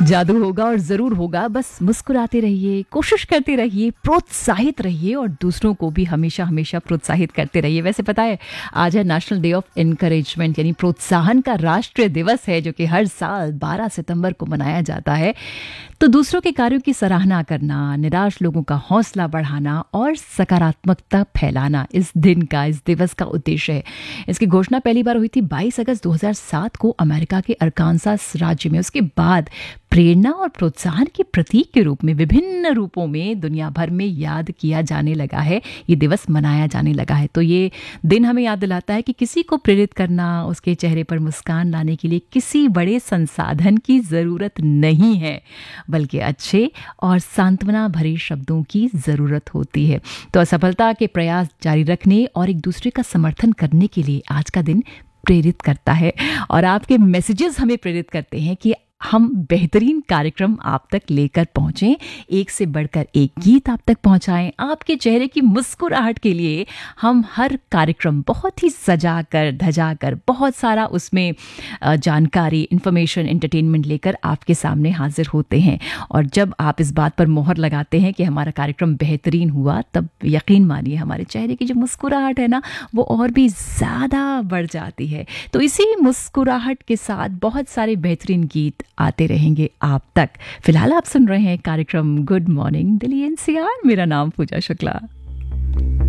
जादू होगा और ज़रूर होगा। बस मुस्कुराते रहिए, कोशिश करते रहिए, प्रोत्साहित रहिए और दूसरों को भी हमेशा हमेशा प्रोत्साहित करते रहिए। वैसे पता है, आज है नेशनल डे ऑफ इनकरेजमेंट, यानी प्रोत्साहन का राष्ट्रीय दिवस है, जो कि हर साल 12 सितंबर को मनाया जाता है। तो दूसरों के कार्यों की सराहना करना, निराश लोगों का हौसला बढ़ाना और सकारात्मकता फैलाना इस दिन का, इस दिवस का उद्देश्य है। इसकी घोषणा पहली बार हुई थी 22 अगस्त 2007 को अमेरिका के अरकानसास राज्य में। उसके बाद प्रेरणा और प्रोत्साहन के प्रतीक के रूप में विभिन्न रूपों में दुनिया भर में याद किया जाने लगा है, ये दिवस मनाया जाने लगा है। तो ये दिन हमें याद दिलाता है कि किसी को प्रेरित करना, उसके चेहरे पर मुस्कान लाने के लिए किसी बड़े संसाधन की ज़रूरत नहीं है, बल्कि अच्छे और सांत्वना भरे शब्दों की ज़रूरत होती है। तो असफलता के प्रयास जारी रखने और एक दूसरे का समर्थन करने के लिए आज का दिन प्रेरित करता है। और आपके मैसेजेस हमें प्रेरित करते हैं कि हम बेहतरीन कार्यक्रम आप तक लेकर पहुंचें, एक से बढ़कर एक गीत आप तक पहुंचाएं। आपके चेहरे की मुस्कुराहट के लिए हम हर कार्यक्रम बहुत ही सजा कर धजा कर, बहुत सारा उसमें जानकारी, इंफॉर्मेशन, एंटरटेनमेंट लेकर आपके सामने हाजिर होते हैं। और जब आप इस बात पर मोहर लगाते हैं कि हमारा कार्यक्रम बेहतरीन हुआ, तब यकीन मानिए हमारे चेहरे की जो मुस्कुराहट है ना, वो और भी ज़्यादा बढ़ जाती है। तो इसी मुस्कुराहट के साथ बहुत सारे बेहतरीन गीत आते रहेंगे आप तक। फिलहाल आप सुन रहे हैं कार्यक्रम गुड मॉर्निंग दिल्ली एनसीआर। मेरा नाम पूजा शुक्ला।